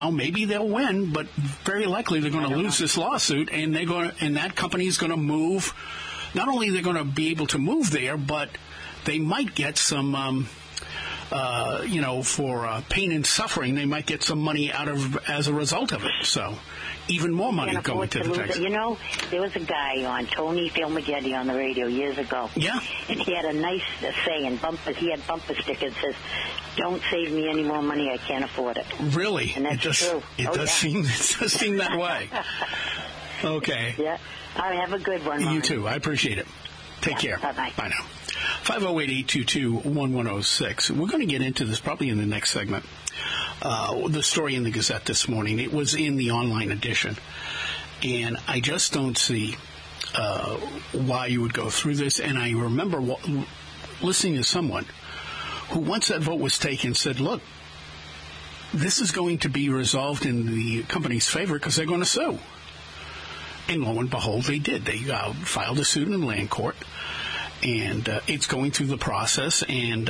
maybe they'll win, but very likely they're going to lose this lawsuit, and that company is going to move. Not only are they going to be able to move there, but they might get some, for pain and suffering, they might get some money as a result of it. So even more money going to the Texans. There was a guy on Tony Filmagetti on the radio years ago. Yeah. And he had a nice saying, he had bumper stickers that says, "Don't save me any more money, I can't afford it." Really? And that's true. It does seem that way. Okay. Yeah. All right, have a good one, Ron. You too. I appreciate it. Take care. Bye-bye. Bye now. 508-822-1106. We're going to get into this probably in the next segment. The story in the Gazette this morning, it was in the online edition. And I just don't see why you would go through this. And I remember listening to someone who, once that vote was taken, said, look, this is going to be resolved in the company's favor because they're going to sue. And lo and behold, they did. They filed a suit in land court. And it's going through the process. And,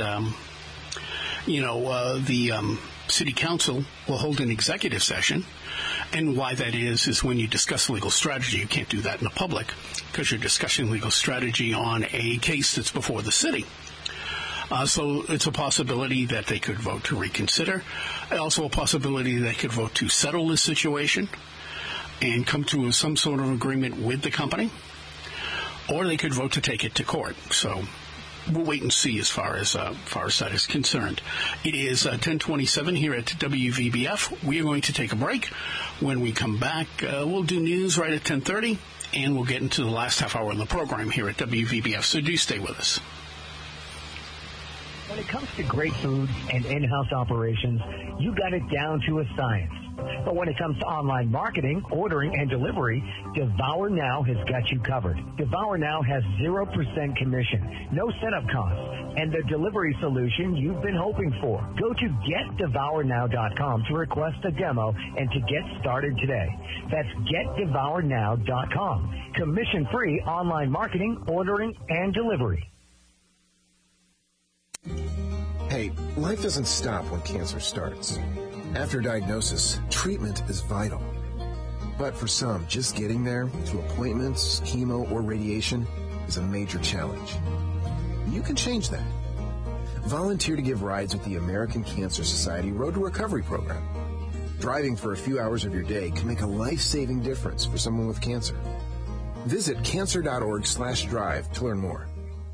the city council will hold an executive session. And why that is when you discuss legal strategy. You can't do that in the public because you're discussing legal strategy on a case that's before the city. So it's a possibility that they could vote to reconsider. Also a possibility they could vote to settle this situation and come to some sort of agreement with the company. Or they could vote to take it to court. So we'll wait and see as far as that is concerned. It is 10:27 here at WVBF. We are going to take a break. When we come back, we'll do news right at 10:30, and we'll get into the last half hour of the program here at WVBF. So do stay with us. When it comes to great food and in-house operations, you got it down to a science. But when it comes to online marketing, ordering, and delivery, Devour Now has got you covered. Devour Now has 0% commission, no setup costs, and the delivery solution you've been hoping for. Go to GetDevourNow.com to request a demo and to get started today. That's GetDevourNow.com. Commission-free online marketing, ordering, and delivery. Hey, life doesn't stop when cancer starts. After diagnosis, treatment is vital. But for some, just getting there, to appointments, chemo, or radiation, is a major challenge. You can change that. Volunteer to give rides with the American Cancer Society Road to Recovery program. Driving for a few hours of your day can make a life-saving difference for someone with cancer. Visit cancer.org/drive to learn more.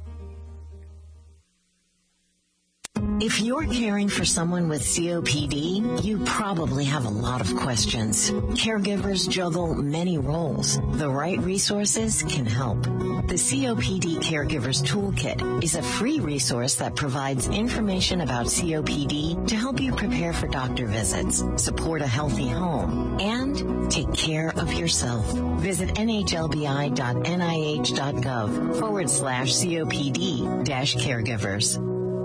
If you're caring for someone with COPD, you probably have a lot of questions. Caregivers juggle many roles. The right resources can help. The COPD Caregivers Toolkit is a free resource that provides information about COPD to help you prepare for doctor visits, support a healthy home, and take care of yourself. Visit nhlbi.nih.gov/COPD-caregivers.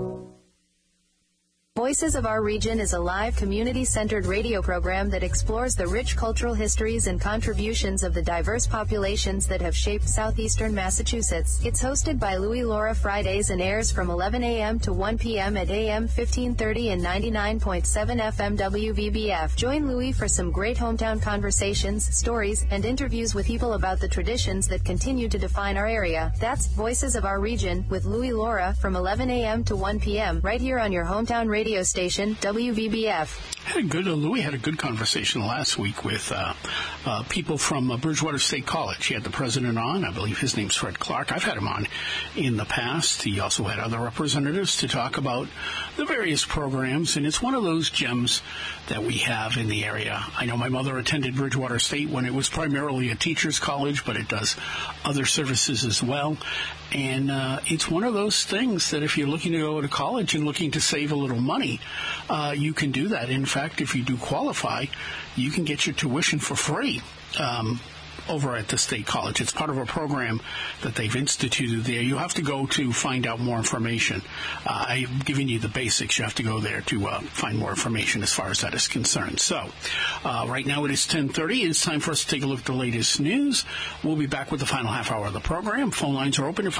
Voices of Our Region is a live, community-centered radio program that explores the rich cultural histories and contributions of the diverse populations that have shaped southeastern Massachusetts. It's hosted by Louie Laura Fridays and airs from 11 a.m. to 1 p.m. at AM 1530 and 99.7 FM WVBF. Join Louie for some great hometown conversations, stories, and interviews with people about the traditions that continue to define our area. That's Voices of Our Region with Louie Laura from 11 a.m. to 1 p.m. right here on your hometown radio station, WVBF. Louis had a good conversation last week with people from Bridgewater State College. He had the president on. I believe his name's Fred Clark. I've had him on in the past. He also had other representatives to talk about the various programs, and it's one of those gems that we have in the area. I know my mother attended Bridgewater State when it was primarily a teacher's college, but it does other services as well. And it's one of those things that if you're looking to go to college and looking to save a little money, you can do that. In fact, if you do qualify, you can get your tuition for free over at the State College. It's part of a program that they've instituted there. You have to go to find out more information. I've given you the basics. You have to go there to find more information as far as that is concerned. So right now it is 10:30. It's time for us to take a look at the latest news. We'll be back with the final half hour of the program. Phone lines are open at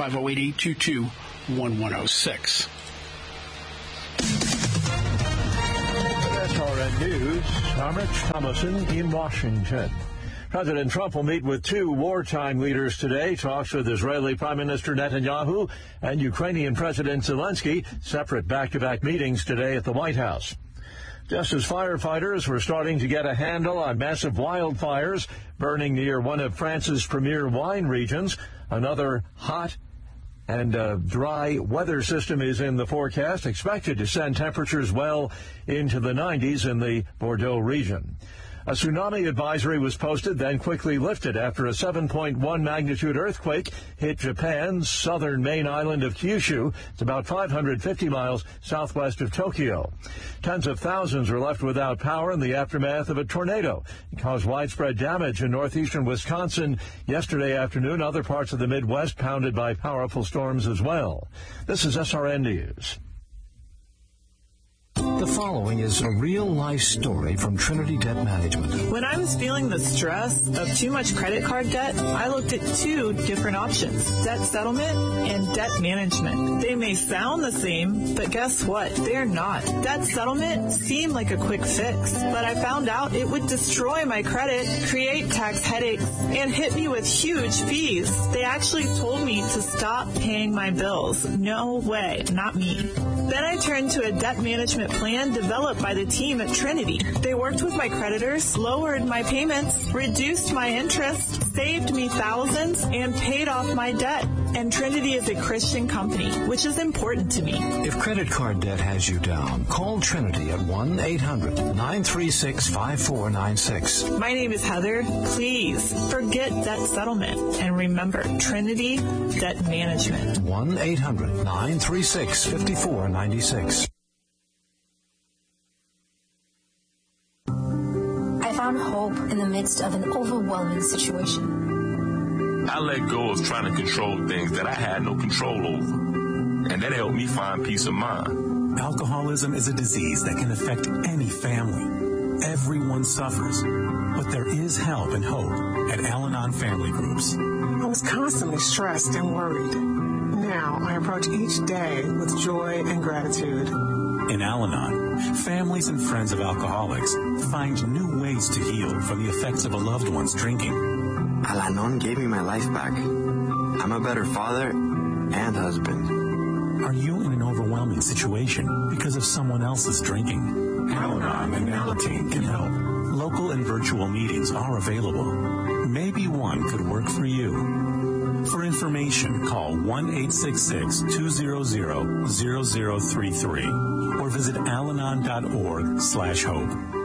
508-822-1106. News, I'm Rich Thomason in Washington. President Trump will meet with two wartime leaders today. Talks with Israeli Prime Minister Netanyahu and Ukrainian President Zelensky. Separate back-to-back meetings today at the White House. Just as firefighters were starting to get a handle on massive wildfires burning near one of France's premier wine regions, another hot and dry weather system is in the forecast, expected to send temperatures well into the 90s in the Bordeaux region. A tsunami advisory was posted, then quickly lifted after a 7.1 magnitude earthquake hit Japan's southern main island of Kyushu. It's about 550 miles southwest of Tokyo. Tens of thousands were left without power in the aftermath of a tornado. It caused widespread damage in northeastern Wisconsin yesterday afternoon. Other parts of the Midwest pounded by powerful storms as well. This is SRN News. The following is a real-life story from Trinity Debt Management. When I was feeling the stress of too much credit card debt, I looked at two different options, debt settlement and debt management. They may sound the same, but guess what? They're not. Debt settlement seemed like a quick fix, but I found out it would destroy my credit, create tax headaches, and hit me with huge fees. They actually told me to stop paying my bills. No way, not me. Then I turned to a debt management plan developed by the team at Trinity. They worked with my creditors, lowered my payments, reduced my interest, saved me thousands, and paid off my debt. And Trinity is a Christian company, which is important to me. If credit card debt has you down, call Trinity at 1-800-936-5496. My name is Heather. Please forget debt settlement and remember Trinity Debt Management. 1-800-936-5496. I found hope in the midst of an overwhelming situation. I let go of trying to control things that I had no control over, and that helped me find peace of mind. Alcoholism is a disease that can affect any family. Everyone suffers, but there is help and hope at Al-Anon Family Groups. I was constantly stressed and worried. Now I approach each day with joy and gratitude. In Al-Anon, families and friends of alcoholics find new ways to heal from the effects of a loved one's drinking. Al-Anon gave me my life back. I'm a better father and husband. Are you in an overwhelming situation because of someone else's drinking? Al-Anon and Alateen can help. Local and virtual meetings are available. Maybe one could work for you. For information, call 1-866-200-0033 or visit alanon.org/hope.